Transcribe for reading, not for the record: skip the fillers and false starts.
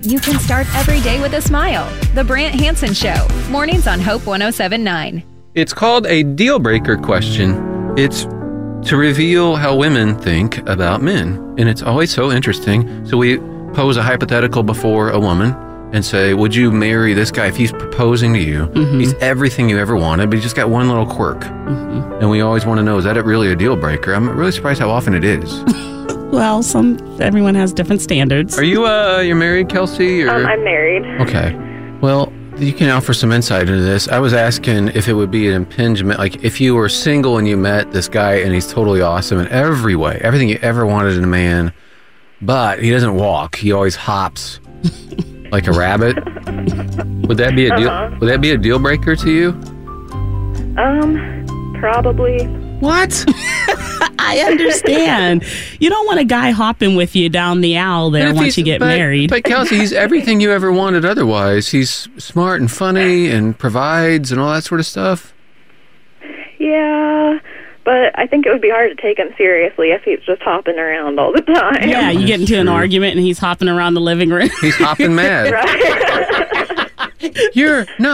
You can start every day with a smile. The Brant Hansen Show, mornings on Hope 107.9. It's called a deal breaker question. It's to reveal how women think about men. And it's always so interesting. So we pose a hypothetical before a woman and say, would you marry this guy if he's proposing to you? Mm-hmm. He's everything you ever wanted, but he's just got one little quirk. Mm-hmm. And we always want to know, is that really a deal breaker? I'm really surprised how often it is. Well, everyone has different standards. Are you you're married, Kelsey? Or? I'm married. Okay. Well, you can offer some insight into this. I was asking if it would be an impingement, like if you were single and you met this guy and he's totally awesome in every way, everything you ever wanted in a man, but he doesn't walk. He always hops like a rabbit. Would that be a deal? Would that be a deal breaker to you? Probably. What? I understand. You don't want a guy hopping with you down the aisle there once you get married. But Kelsey, he's everything you ever wanted otherwise. He's smart and funny and provides and all that sort of stuff. Yeah, but I think it would be hard to take him seriously if he's just hopping around all the time. Yeah, you get into an argument and he's hopping around the living room. He's hopping mad. Right. No.